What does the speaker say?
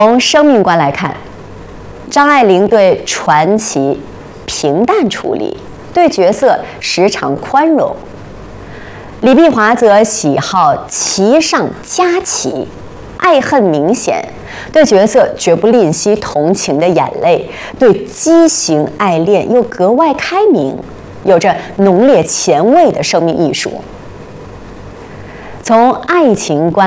从生命观来看，张爱玲对传奇平淡处理，对角色时常宽容；李碧华则喜好奇上加奇，爱恨明显，对角色绝不吝惜同情的眼泪，对畸形爱恋又格外开明，有着浓烈前卫的生命艺术。从爱情观